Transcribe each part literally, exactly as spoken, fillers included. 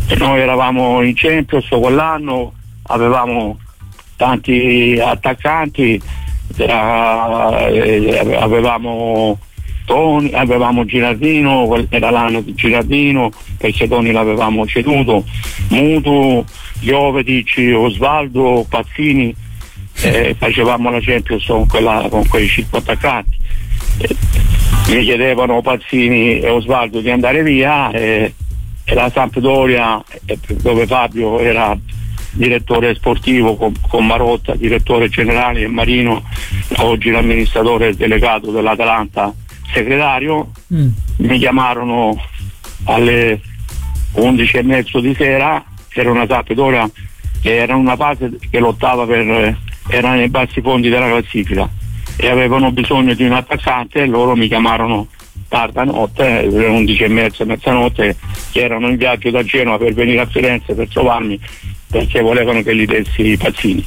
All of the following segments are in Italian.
e noi eravamo in Champions quell'anno, avevamo tanti attaccanti, era, eh, avevamo Toni, avevamo Girardino, era l'anno di Girardino perché Toni l'avevamo ceduto, Mutu, Jovetic, Osvaldo, Pazzini, eh, facevamo la Champions con, quella, con quei cinque attaccanti. Eh, mi chiedevano Pazzini e Osvaldo di andare via e, e la Sampdoria, eh, dove Fabio era direttore sportivo con, con Marotta, direttore generale, e Marino, oggi l'amministratore delegato dell'Atalanta, segretario, mm. mi chiamarono alle undici e mezzo di sera, era una Sampdoria che era una fase che lottava per, era nei bassi fondi della classifica e avevano bisogno di un attaccante e loro mi chiamarono tarda notte, alle undici e mezza, mezzanotte, che erano in viaggio da Genova per venire a Firenze per trovarmi perché volevano che gli dessi i Pazzini.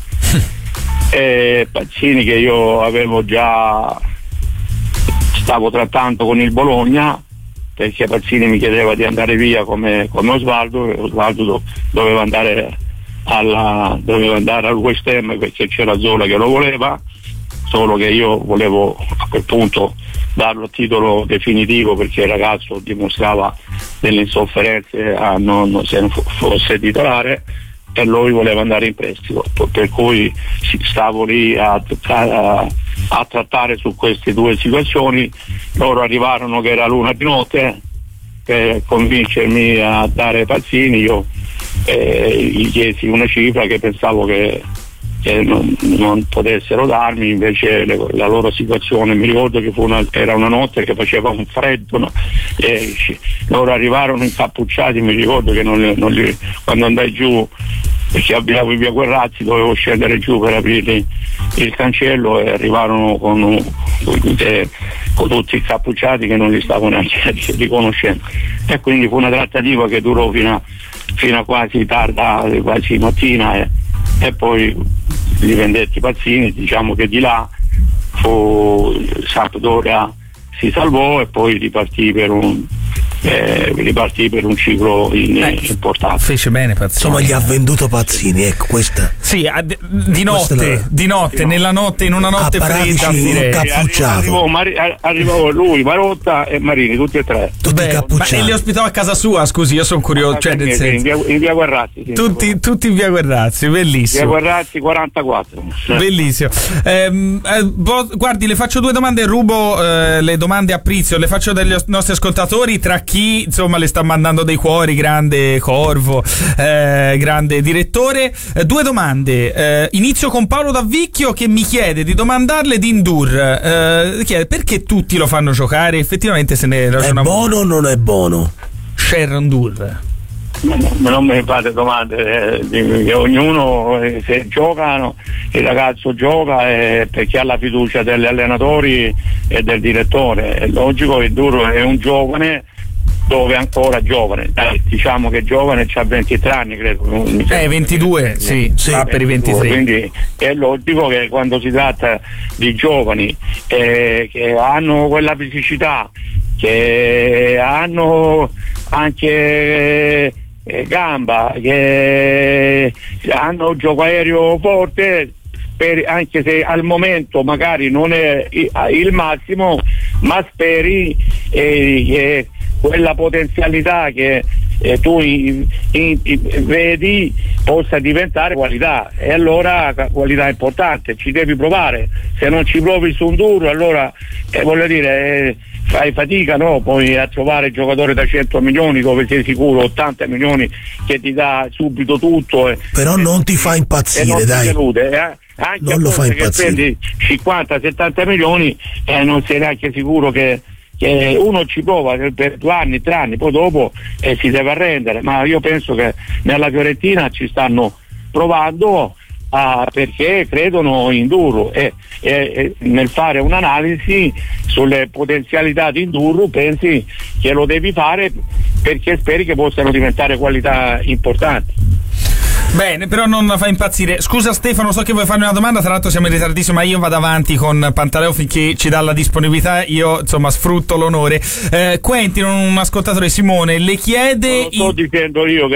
E Pazzini che io avevo già, stavo trattando con il Bologna perché Pazzini mi chiedeva di andare via come, come Osvaldo, e Osvaldo do, doveva andare alla, doveva andare al West Ham perché c'era Zola che lo voleva, solo che io volevo a quel punto darlo a titolo definitivo perché il ragazzo dimostrava delle insofferenze a non, se non fosse titolare, e lui voleva andare in prestito, per cui stavo lì a, a, a trattare su queste due situazioni. Loro arrivarono che era l'una di notte per convincermi a dare Pazzini, io eh, gli chiesi una cifra che pensavo che, che non, non potessero darmi, invece le, la loro situazione, mi ricordo che fu una, era una notte che faceva un freddo, no? E loro arrivarono incappucciati, mi ricordo che non, non li, quando andai giù, perché abitavo in via Guerrazzi, dovevo scendere giù per aprire il cancello e arrivarono con, eh, con tutti incappucciati che non li stavo neanche riconoscendo, e quindi fu una trattativa che durò fino a, fino a quasi tarda, quasi mattina, e, e poi li vendetti Pazzini. Diciamo che di là fu Sampdoria si salvò e poi ripartì per un Eh, ripartì per un ciclo in, eh, importante. Fece bene Pazzini. Insomma, gli ha venduto Pazzini, ecco questa. Sì, di notte, la... di notte, sì, nella notte, in una notte fredda, arrivò, arrivò lui, Marotta e Marini, tutti e tre. Tutti Beh, cappucciati. Ma e li ospitava a casa sua, scusi, io sono curioso. Cioè, nel senso, in via, in via Guerrazzi. Sì, tutti, tutti in via Guerrazzi, bellissimo. Via Guerrazzi quarantaquattro. Bellissimo. Eh, eh, guardi, le faccio due domande, rubo eh, le domande a Prizio, le faccio dagli nostri ascoltatori, tra chi insomma le sta mandando dei cuori, grande Corvo, eh, grande direttore. Eh, due domande, eh, inizio con Paolo Davvicchio che mi chiede di domandarle di Ndour, eh, chiede perché tutti lo fanno giocare, effettivamente se ne ragiona. È buono o non è buono? Sharon Ndour. Ma non mi fate domande, eh, che ognuno eh, se giocano, il ragazzo gioca eh, perché ha la fiducia degli allenatori e del direttore. È logico che Ndour è un giovane, dove è ancora giovane, dai, diciamo che giovane, c'ha ventitré anni credo, eh ventidue, sì, sì, va per i ventitré, quindi è logico che quando si tratta di giovani eh, che hanno quella fisicità, che hanno anche eh, gamba, che hanno gioco aereo forte, per, anche se al momento magari non è il massimo, ma speri eh, che quella potenzialità che eh, tu in, in, in, vedi possa diventare qualità, e allora qualità importante, ci devi provare. Se non ci provi su un duro, allora eh, voglio dire eh, fai fatica, no? Poi a trovare giocatore da cento milioni dove sei sicuro ottanta milioni che ti dà subito tutto, eh, però non eh, ti fa impazzire, non dai, delude, eh? Anche non lo fa impazzire, che spendi cinquanta settanta milioni e eh, non sei neanche sicuro che che uno ci prova per due anni, tre anni, poi dopo eh, si deve arrendere. Ma io penso che nella Fiorentina ci stanno provando ah, perché credono in Ndour, e, e, e nel fare un'analisi sulle potenzialità di Ndour pensi che lo devi fare perché speri che possano diventare qualità importanti. Bene, però non fa impazzire. Scusa Stefano, so che vuoi farmi una domanda, tra l'altro siamo in ritardissimo, ma io vado avanti con Pantaleo finché ci dà la disponibilità, io insomma sfrutto l'onore. eh, Quentin, un ascoltatore, Simone, le chiede... Lo sto dicendo io che